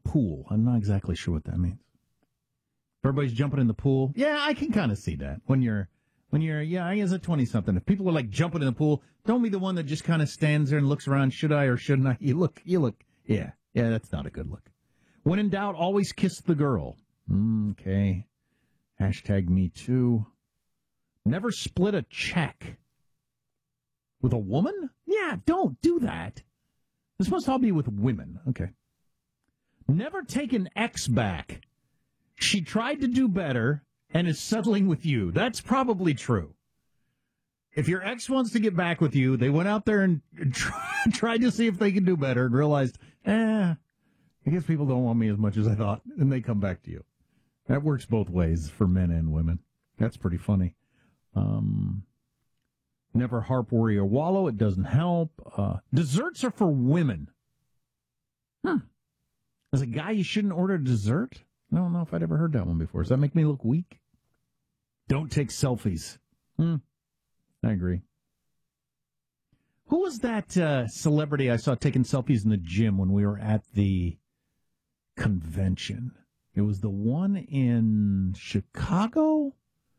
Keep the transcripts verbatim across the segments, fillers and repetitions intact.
pool. I'm not exactly sure what that means. Everybody's jumping in the pool. Yeah, I can kind of see that. When you're, when you're, yeah, I guess a twenty-something. If people are like jumping in the pool, don't be the one that just kind of stands there and looks around. Should I or shouldn't I? You look, you look. Yeah, yeah, that's not a good look. When in doubt, always kiss the girl. Mm, okay. Hashtag me too. Never split a check. With a woman? Yeah, don't do that. This must all be with women. Okay. Never take an ex back. She tried to do better and is settling with you. That's probably true. If your ex wants to get back with you, they went out there and try, tried to see if they could do better and realized, eh, I guess people don't want me as much as I thought, and they come back to you. That works both ways for men and women. That's pretty funny. Um, never harp, worry, or wallow. It doesn't help. Uh, desserts are for women. Huh. As a guy, you shouldn't order dessert? I don't know if I'd ever heard that one before. Does that make me look weak? Don't take selfies. Hmm. I agree. Who was that uh, celebrity I saw taking selfies in the gym when we were at the convention? It was the one in Chicago?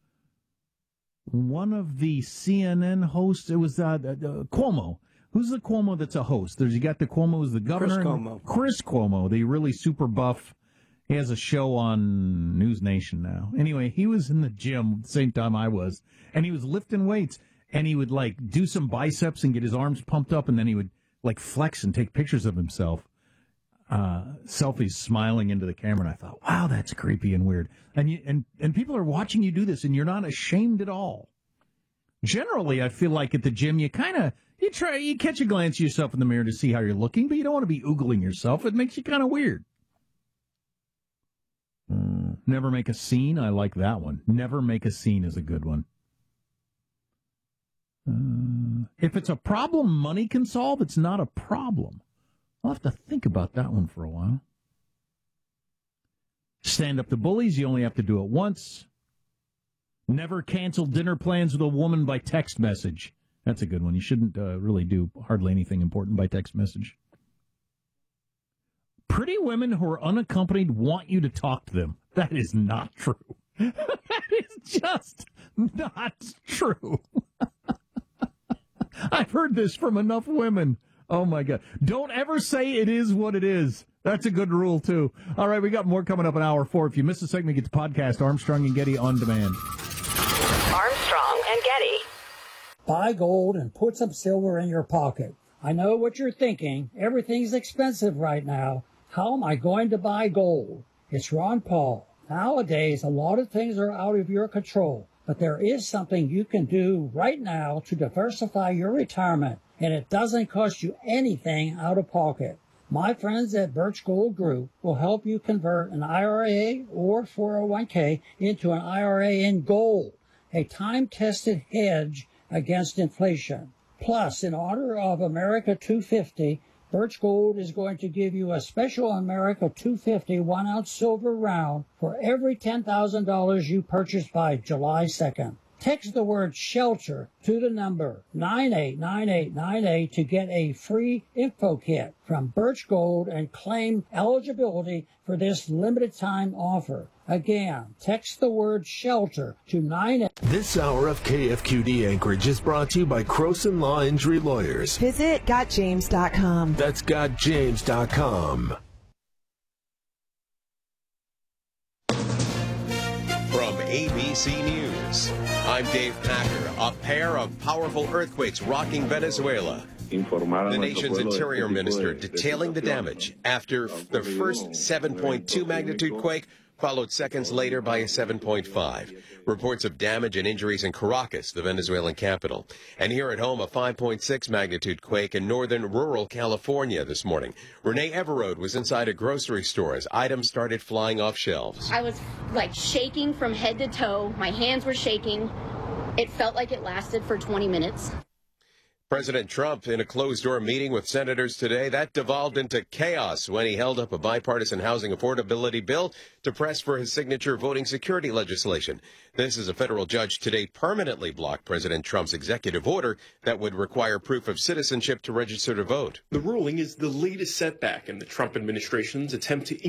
One of the C N N hosts. It was uh, uh, Cuomo. Who's the Cuomo that's a host? There's you got the Cuomo who's the governor. Chris Cuomo. Chris Cuomo, the really super buff. He has a show on News Nation now. Anyway, he was in the gym at the same time I was, and he was lifting weights, and he would, like, do some biceps and get his arms pumped up, and then he would, like, flex and take pictures of himself, uh, selfies smiling into the camera, and I thought, wow, that's creepy and weird. And, you, and, and people are watching you do this, and you're not ashamed at all. Generally, I feel like at the gym, you kind of, you try, you catch a glance at yourself in the mirror to see how you're looking, but you don't want to be oogling yourself. It makes you kind of weird. Uh, never make a scene. I like that one. Never make a scene is a good one. Uh, if it's a problem money can solve, it's not a problem. I'll have to think about that one for a while. Stand up to bullies. You only have to do it once. Never cancel dinner plans with a woman by text message. That's a good one. You shouldn't uh, really do hardly anything important by text message. Pretty women who are unaccompanied want you to talk to them. That is not true. That is just not true. I've heard this from enough women. Oh, my God. Don't ever say it is what it is. That's a good rule, too. All right, we got more coming up in hour four. If you missed a segment, get the podcast, Armstrong and Getty on demand. Armstrong and Getty. Buy gold and put some silver in your pocket. I know what you're thinking. Everything's expensive right now. How am I going to buy gold? It's Ron Paul. Nowadays, a lot of things are out of your control, but there is something you can do right now to diversify your retirement, and it doesn't cost you anything out of pocket. My friends at Birch Gold Group will help you convert an I R A or four oh one k into an I R A in gold, a time-tested hedge against inflation. Plus, in honor of America two fifty, Birch Gold is going to give you a special America two fifty one-ounce silver round for every ten thousand dollars you purchase by July second. Text the word SHELTER to the number nine eight nine eight nine eight to get a free info kit from Birch Gold and claim eligibility for this limited time offer. Again, text the word SHELTER to nine eight. This hour of K F Q D Anchorage is brought to you by Croson Law Injury Lawyers. Visit got james dot com. That's got james dot com. From A B C News, I'm Dave Packer. A pair of powerful earthquakes rocking Venezuela. The nation's interior minister detailing the damage after the first seven point two magnitude quake, followed seconds later by a seven point five. Reports of damage and injuries in Caracas, the Venezuelan capital. And here at home, a five point six magnitude quake in northern rural California this morning. Renee Everode was inside a grocery store as items started flying off shelves. I was like shaking from head to toe. My hands were shaking. It felt like it lasted for twenty minutes. President Trump in a closed-door meeting with senators today, that devolved into chaos when he held up a bipartisan housing affordability bill to press for his signature voting security legislation. This is a federal judge today permanently blocked President Trump's executive order that would require proof of citizenship to register to vote. The ruling is the latest setback in the Trump administration's attempt to